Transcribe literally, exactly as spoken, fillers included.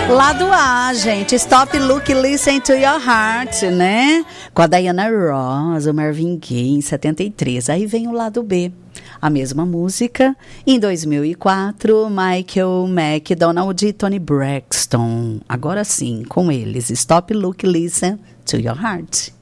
Lado A, gente, Stop, Look, Listen to Your Heart, né? Com a Diana Ross, o Marvin Gaye, em setenta e três. Aí vem o lado B, a mesma música. Em dois mil e quatro, Michael McDonald e Toni Braxton. Agora sim, com eles, Stop, Look, Listen to Your Heart.